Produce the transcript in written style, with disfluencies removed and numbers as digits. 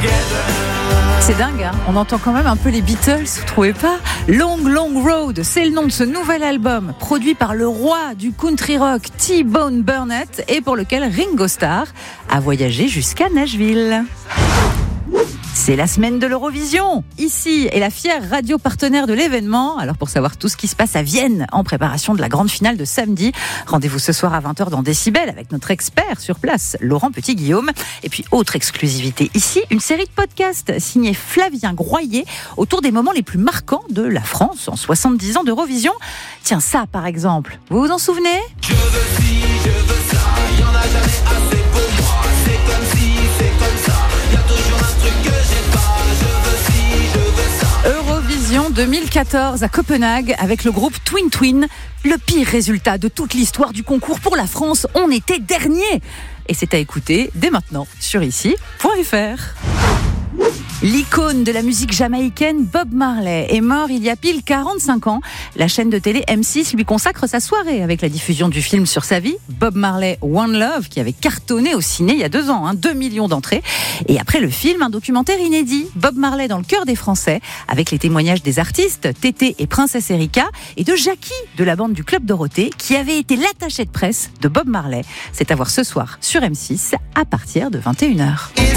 C'est dingue, hein, on entend quand même un peu les Beatles, vous trouvez pas ? Long Long Road, c'est le nom de ce nouvel album, produit par le roi du country rock, T-Bone Burnett, et pour lequel Ringo Starr a voyagé jusqu'à Nashville. C'est la semaine de l'Eurovision. Ici est la fière radio partenaire de l'événement. Alors pour savoir tout ce qui se passe à Vienne en préparation de la grande finale de samedi, rendez-vous ce soir à 20h dans Décibel avec notre expert sur place, Laurent Petit-Guillaume. Et puis autre exclusivité ici, une série de podcasts signée Flavien Groyer autour des moments les plus marquants de la France en 70 ans d'Eurovision. Tiens, ça par exemple, vous vous en souvenez ? Je veux ci, je veux ça, y en a jamais assez pour moi. C'est comme si, c'est comme ça, y a toujours un truc que j'ai pas. Je veux ci, je veux ça. Eurovision 2014 à Copenhague avec le groupe Twin Twin. Le pire résultat de toute l'histoire du concours pour la France, on était dernier. Et c'est à écouter dès maintenant sur ici.fr. L'icône de la musique jamaïcaine Bob Marley est mort il y a pile 45 ans. La chaîne de télé M6 lui consacre sa soirée avec la diffusion du film sur sa vie, Bob Marley One Love, qui avait cartonné au ciné il y a 2 ans, 2 millions d'entrées. Et après le film, un documentaire inédit, Bob Marley dans le cœur des Français, avec les témoignages des artistes, Tété et Princesse Erika, et de Jackie de la bande du Club Dorothée, qui avait été l'attaché de presse de Bob Marley. C'est à voir ce soir sur M6 à partir de 21h.